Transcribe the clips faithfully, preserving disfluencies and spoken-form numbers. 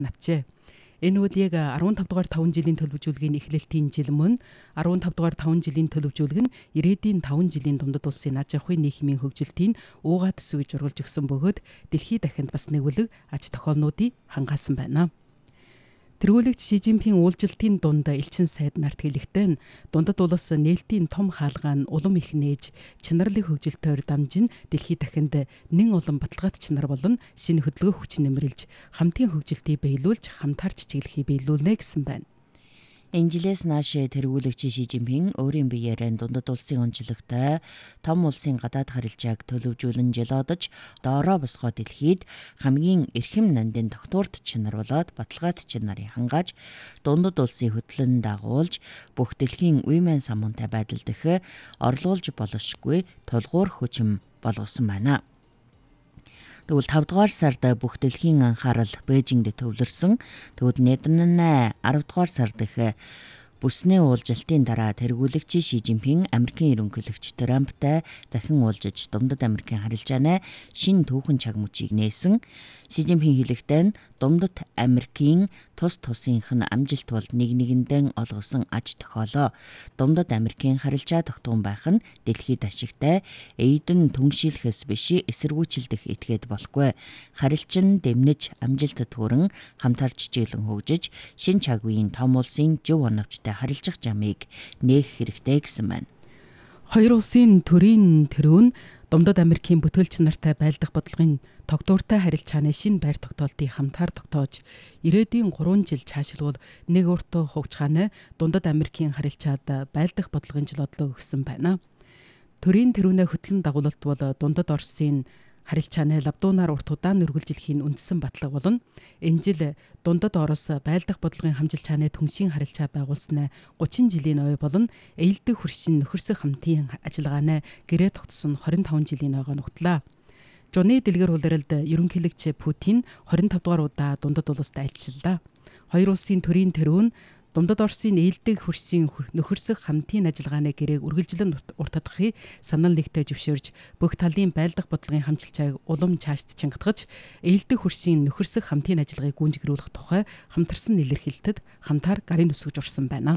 навчээ. Энэ үед яг арван тав дугаар таван жилийн төлөвлөжүүлгийн эхлэлтийн жил мөн арван тав дугаар таван жилийн төлөвлөжүүлэг нь ирээдүйн таван жилийн дундад улсын аж ахуйн нийгмийн хөгжилтийн уугаа төсвийг жургалж өгсөн бөгөөд дэлхийд дахинд бас нэгүлэг аж тохиолнуудыг хангаасан байна. Тэргүүлэгч Ши Жинпин уулзалтын дунд элчин сайд нарт хэлэхдээ дундад улс нээлтийн том хаалгаа нь улам их нээж чанарлын хөгжилтөөр дамжин дэлхийд дахинд нэн олон баталгаат чанар болон шинэ хөдөлгөөн хүч нэмрэлж хамтын хөгжилтийг биелүүлж хамтаарч чиглэхийг биелүүлнэ гэсэн байна. Энэ жилээс нааш тэргүүлэгч Ши Жинпин өөрийн биеэрээ дундад улсын онцлогтой том улсын гадаад харилцааг төлөвжүүлэн жил одож доороо босгоо дэлхийд хамгийн эрхэм нандин тогтворт чанар болоод баталгаат чанарыг хангааж дундад улсын хөтлөн дагуулж бүх дэлхийн үеийн самуунтай байдал дэх орлуулж болошгүй тулгуур хүчим болгосон байна. Тэгвэл тав дугаар сард бүх дэлхийн анхаарал Бээжингд төвлөрсөн. Тэгвэл Нидерланд арав дугаар сард их бүсний уулзалтын дараа тэргүүлэгч Ши Жинпин Америкийн ерөнхийлөгч Трамптай дахин уулзаж Дундад Америкийн харилцааны шинэ түүхэн чаг мөчийг нээсэн. Ши Жинпин хэлэхдээ Дундад Америкийн тус тусынх нь амжилт бол нэг нэгэндээ олгосон аж тохиолоо. Дундад Америкийн харилцаа тогтун байх нь дэлхийд ашигтай эйдэн түншилхэс биш эсэргүүцэлдэх этгээд болохгүй. Харилцан дэмнэж амжилтад хүрэн хамтарч чиглэн хөгжиж шинэ чаг үеийн том улсын жив оновчтой харилцах замыг нээх хэрэгтэй гэсэн байна. Хоёр улсын төрийн тэрүүн Дундад Америкийн бүтээлч нартай байлдах бодлогын тогтвортой харилцааны шинэ байр тогтоолтыг хамтаар тогтоож ирээдүйн гурван жил цаашлбал нэг урт хугацааны Дундад Америкийн харилцаад байлдах бодлогын жил одлоо өгсөн байна. Төрийн тэрүүнээ хөтлөн дагуулалт бол Дундад Оросын харилцааны лавдуунаар урт удаан үргэлжлэхийн үндсэн батлаг болно. Энэ жил Дундад Орос байлдах бодлогын хамжилчааны түншийн харилцаа байгуулснаа гучин жилийн ой болон ээлдэг хөршин нөхөрсөх хамтын ажиллагааны гэрээ тогтсон хорин таван жилийн ойгоо нугтлаа. Жуны дэлгэр улиралд ерөнхийлөгч Путин хорин тав дугаар удаа Дундад улсад айлчлалаа. Хоёр улсын төрийн тэрүүн Дундад Оросын ээлдэг хөршийн нөхөрсөх хамтын ажиллагааны гэрээг үргэлжлэн уртдахыг санал нэгтээ зөвшөөрж бүх талын байлдах бодлогын хамжилчааг улам цаашд чангатгаж ээлдэг хөршийн нөхөрсөх хамтын ажиллагааг гүйцэтгэх тухай хамтарсан илэрхийлэлтэд хамтаар гарын үсгэж урсан байна.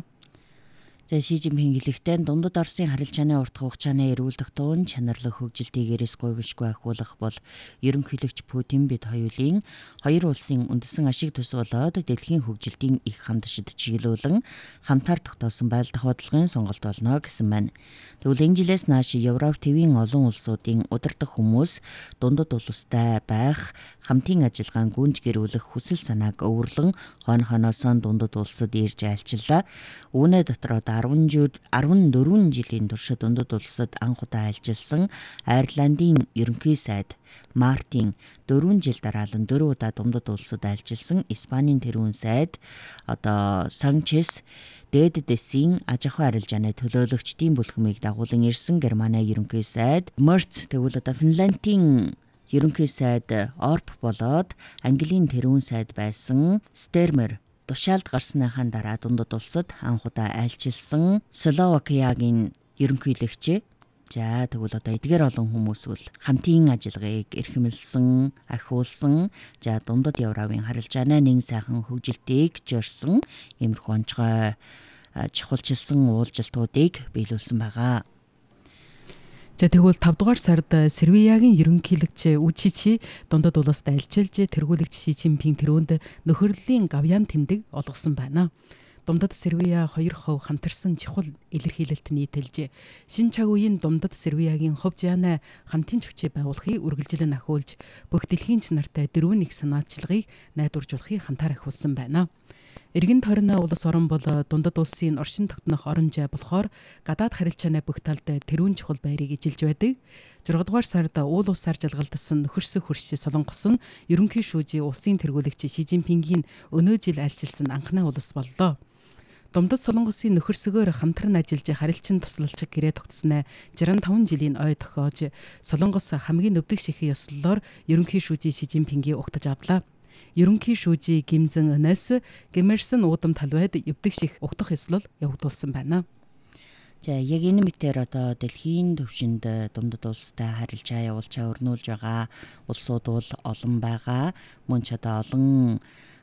За Ши Жинпин хэлэхдээ Дундад Оросын харилцааны урт хугацааны эрүүлдэх туун чанарлах хөгжилтийг эрэс гуйвшгүй ахиулах бол ерөнхийлөгч Путин бид хоёулын хоёр улсын үндэсэн ашиг төс болоод дэлхийн хөгжилтийн их хандшид чиглүүлэн хамтаар тогтоосон байлдах бодлогын сонголт болно гэсэн байна. Тэгвэл энэ жилээс нааш Европ твийн олон улсуудын удирдах хүмүүс Дундад улстай байх хамтын ажиллагаан гүнж гэрүүлэх хүсэл санааг өвөрлөн хойно хойноос Дундад улсад ирж айлчлаа. Үүнээ дотроо арван дөрвөн жилийн турш Дундад улсад анх удаа айлчилсан Айрландын ерөнхий сайд Мартин, дөрвөн жил дараалан дөрвөн удаа Дундад улсад айлчилсан Испанийн тэрүүн сайд одоо Санчес дээд дэсийн аж ахуй арилжааны төлөөлөгчдийн бүлхмийг дагуулan ирсэн Германы ерөнхий сайд Мерц, тэгвэл одоо Финландийн ерөнхий сайд Орп болоод Английн тэрүүн сайд байсан Стермер тушаалд гарсныхаа дараа Дундад улсад анх удаа айлчилсан Словакиягийн ерөнхийлөгч. За тэгвэл одоо эдгээр олон хүмүүс бол хамтын ажиллагааг эрхэмлсэн, ахиулсан, за Дундад Европын харилцааны нэг сайхан хөгжилтийг зорьсон иймэрхүү онцгой чухалчилсан уулзалтуудыг биелүүлсэн байгаа. За тэгвэл тав дугаар сард Сербиягийн ерөнхийлөгч Учичи Дундад улсад айлчилж тэргүүлэгч Ши Жинпин тэрүүнд нөхөрлөлийн гавьяан тэмдэг олгосон байна. Дундад Сербия хоёр хувь хамтарсан чухал илэрхийлэлт нийтэлж шинэ чаг үеийн Дундад Сербиягийн хувь зяаны хамтын чөчөө байгуулахыг үргэлжлэн ахиулж бүх дэлхийн чанартай дөрвөн нэг санаачлагыг найдваржуулахыг хамтаар ахиулсан байна. Эргэн тойрны улс орон бол Дундад улсын оршин тогтнох орон зай болохоор гадаад харилцааны бүх талд тэрүүн чухал байрыг эжилж байдаг. зургаадугаар сард уул усаар жалгалдсан нөхөрсөх хөрш Солонгос нь ерөнхий шүүжийн улсын тэргүүлэгч Ши Жинпингийн өнөө жил айлчилсан анхны улс боллоо. Дундад Солонгосын нөхөрсөгөөр хамтран ажиллаж харилцан туслалцах гэрээ тогтсноо жирийн таван жилийн ой тохиож Солонгос хамгийн өвдөг шихийн ёслолоор ерөнхий шүүжийн Ши Жинпингийн угтаж авлаа. Ерөнхий шүүжийн Ким Жон Унаас гэмэрсэн уудам талбайд өвдөг ших угтах ёслол явагдуулсан байна. За яг энэ мэтээр одоо дэлхийн төвшөнд Дундад улстай харилцаа явуулчаа өрнүүлж байгаа улсууд бол олон байгаа. Мөн ч одоо олон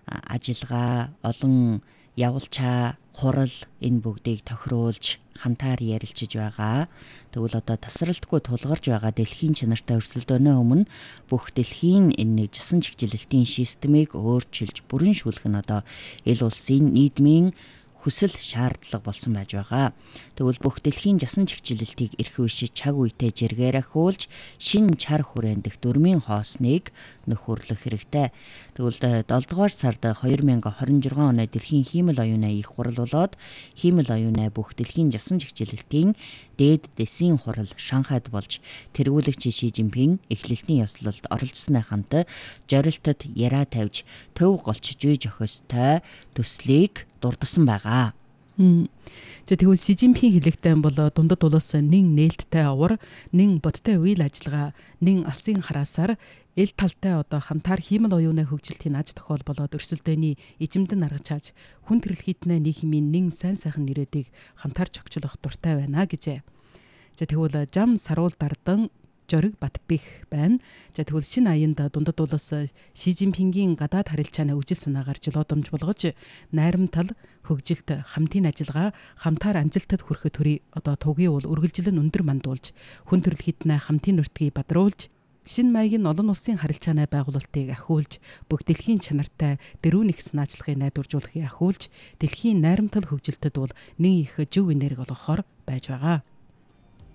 ажиллагаа, олон явуулчаа, хурал энэ бүгдийг тохируулж хамтаар ярилцж байгаа. Тэгвэл одоо тасралтгүй тулгарч байгаа дэлхийн чанартай өрсөлдөөнөө өмнө бүх дэлхийн энэ нэг жасан чигжилтийн системийг өөрчилж бүрэн шүүлэх нь одоо эл улсын нийгмийн хүсэл шаардлага болсон байж байгаа. Тэгвэл бүх дэлхийн жасан чигчлэлтийг эрх үешиж цаг үедээ жиргээр ахиулж шин чар хүрээнд дэх дөрмийн хоосныг нөхөрлөх хэрэгтэй. Тэгвэл долдугаар сард хоёр мянган хорин жургаан оны дэлхийн хиймэл оюунаа их хурал болоод хиймэл оюунаа бүх дэлхийн жасан чигчлэлтийн дээд дэсийн хурал Шанхайд болж тэргүүлэгч Ши Жинпинг эхлэлтийн ёслолд оролцсоны хамт зорилтод яриа тавьж төв голчж үе зохистой төслийг дурдсан байгаа. За тэгвэл Ши Жинпинг хэлэхдээ бол дундад улс нэн нээлттэй авар, нэн бодтой үйл ажиллагаа, нэн алсын хараасаар эл талтай одоо хамтаар хиймэл оюуны хөгжилтийн аж тохиол болоод өрсөлдөөний эзэмдэн аргаж хааж хүн төрөлхийднэ нийгмийн нэн сайн сайхан нэрүүдийг хамтаар чогчлох дуртай байна гэжээ. За тэгвэл Жам Саруул Дардан Жориг Батбих байна. За тэгвэл шинэ аянд дундад улс Ши Жинпингийн гадаад харилцааны үжил санаагаар жолоодомж болгож найрамтал хөгжилт хамтын ажиллагаа хамтаар амжилтад хүрэхэд төрий одоо тугийн уул үргэлжлэн өндөр мандуулж хүн төрөлхийднэ хамтын нуртгийг бадруулж шинэ маягийн олон улсын харилцааны байгуулалтыг ахиулж бүх дэлхийн чанартай дөрвөн их санаачлагыг найдваржуулахыг ахиулж дэлхийн найрамтал хөгжилтэд бол нэг их зөв энерги олгохоор байж байгаа.